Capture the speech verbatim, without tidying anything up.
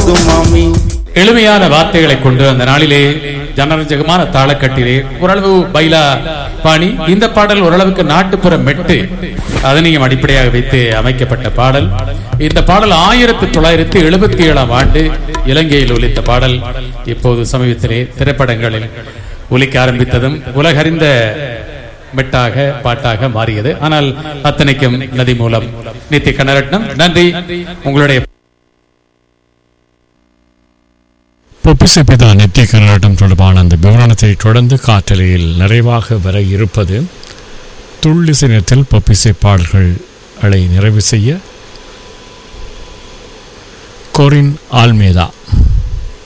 போதும் மாமி. எளிமையான வார்த்தைகளை கொண்டு அந்த நாளிலே ஜனரஞ்சகமான தாளக்கட்டிலே ஓரளவு பைலா பாணி. இந்த பாடல் ஓரளவுக்கு நாட்டுப்புற மெட்டு அதனையும் அடிப்படையாக வைத்து அமைக்கப்பட்ட பாடல். இந்த பாடல் ஆயிரத்தி தொள்ளாயிரத்தி எழுபத்தி ஏழாம் ஆண்டு இலங்கையில் ஒலித்த பாடல். இப்போது சமீபத்திலே திரைப்படங்களில் ஒலிக்க ஆரம்பித்ததும் உலகறிந்த மெட்டாக பாட்டாக மாறியது. ஆனால் அத்தனைக்கும் நதி மூலம் நித்திய கனரட்னம். நன்றி. உங்களுடைய பொப்பிசை பிதா நித்திய கனரட்னம் தொடர்பான அந்த விவரணத்தை தொடர்ந்து காற்றலையில் நிறைவாக வர இருப்பது துள்ளிசைனத்தில் பொப்பிசை பாடல்களை நிறைவு செய்ய கொரின் ஆல்மேதா.